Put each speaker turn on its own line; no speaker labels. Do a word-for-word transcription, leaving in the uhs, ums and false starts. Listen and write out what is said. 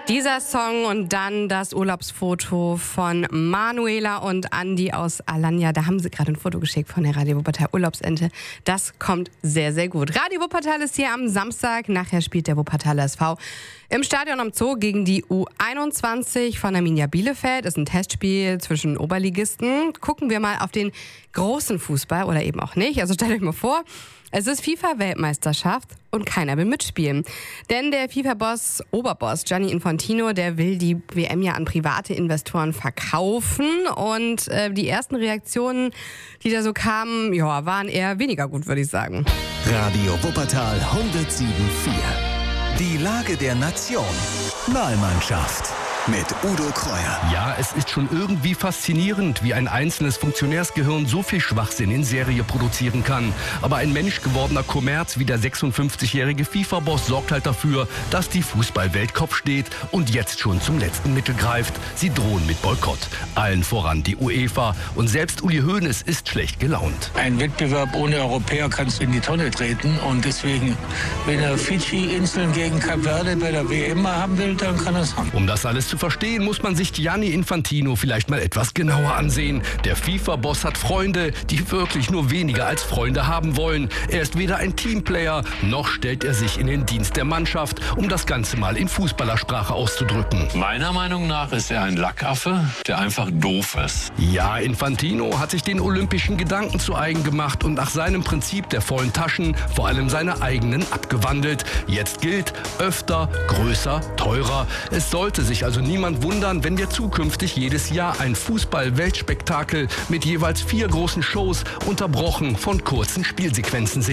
Dieser Song und dann das Urlaubsfoto von Manuela und Andi aus Alanya. Da haben sie gerade ein Foto geschickt von der Radio Wuppertal Urlaubsente. Das kommt sehr, sehr gut. Radio Wuppertal ist hier am Samstag. Nachher spielt der Wuppertaler S V im Stadion am Zoo gegen die U einundzwanzig von Arminia Bielefeld. Das ist ein Testspiel zwischen Oberligisten. Gucken wir mal auf den großen Fußball oder eben auch nicht. Also stellt euch mal vor, es ist FIFA-Weltmeisterschaft und keiner will mitspielen. Denn der FIFA-Boss, Oberboss Gianni Infantino, der will die W M ja an private Investoren verkaufen. Und äh, die ersten Reaktionen, die da so kamen, ja, waren eher weniger gut, würde ich sagen.
Radio Wuppertal hundertsieben Komma vier. Die Lage der Nation. Wahlmannschaft. Mit Udo Kreuer.
Ja, es ist schon irgendwie faszinierend, wie ein einzelnes Funktionärsgehirn so viel Schwachsinn in Serie produzieren kann. Aber ein menschgewordener Kommerz wie der sechsundfünfzigjährige FIFA-Boss sorgt halt dafür, dass die Fußballwelt Kopf steht und jetzt schon zum letzten Mittel greift. Sie drohen mit Boykott. Allen voran die UEFA. Und selbst Uli Hoeneß ist schlecht gelaunt.
Ein Wettbewerb ohne Europäer kannst du in die Tonne treten. Und deswegen, wenn er Fidschi-Inseln gegen Kap Verde bei der W M haben will, dann kann er es haben.
Um das alles zu verstehen, muss man sich Gianni Infantino vielleicht mal etwas genauer ansehen. Der FIFA-Boss hat Freunde, die wirklich nur weniger als Freunde haben wollen. Er ist weder ein Teamplayer, noch stellt er sich in den Dienst der Mannschaft, um das Ganze mal in Fußballersprache auszudrücken.
Meiner Meinung nach ist er ein Lackaffe, der einfach doof ist.
Ja, Infantino hat sich den olympischen Gedanken zu eigen gemacht und nach seinem Prinzip der vollen Taschen vor allem seine eigenen abgewandelt. Jetzt gilt, öfter, größer, teurer. Es sollte sich also niemand wundern, wenn wir zukünftig jedes Jahr ein Fußball-Weltspektakel mit jeweils vier großen Shows unterbrochen von kurzen Spielsequenzen sehen.